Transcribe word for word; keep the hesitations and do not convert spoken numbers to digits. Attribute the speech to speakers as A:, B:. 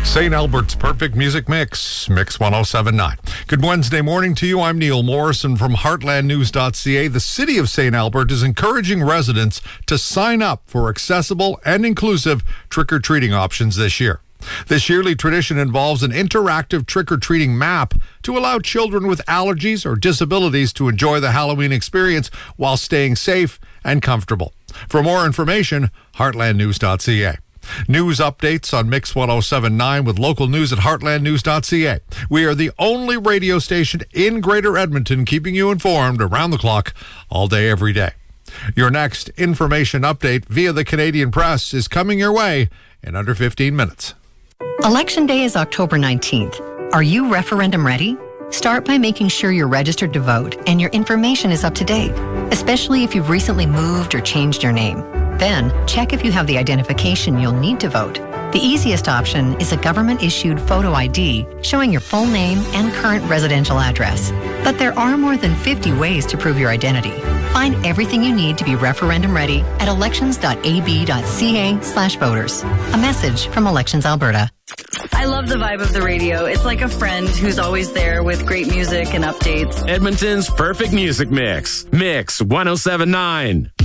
A: Saint Albert's Perfect Music Mix, Mix one oh seven point nine. Good Wednesday morning to you. I'm Neil Morrison from heartland news dot c a. The city of Saint Albert is encouraging residents to sign up for accessible and inclusive trick-or-treating options this year. This yearly tradition involves an interactive trick-or-treating map to allow children with allergies or disabilities to enjoy the Halloween experience while staying safe and comfortable. For more information, heartland news dot c a. News updates on Mix one oh seven point nine with local news at heartland news dot c a. We are the only radio station in Greater Edmonton keeping you informed around the clock all day, every day. Your next information update via the Canadian Press is coming your way in under fifteen minutes.
B: Election Day is October nineteenth. Are you referendum ready? Start by making sure you're registered to vote and your information is up to date, especially if you've recently moved or changed your name. Then, check if you have the identification you'll need to vote. The easiest option is a government-issued photo I D showing your full name and current residential address. But there are more than fifty ways to prove your identity. Find everything you need to be referendum ready at elections dot a b dot c a slash voters. A message from Elections Alberta.
C: I love the vibe of the radio. It's like a friend who's always there with great music and updates.
D: Edmonton's Perfect Music Mix. Mix one oh seven point nine.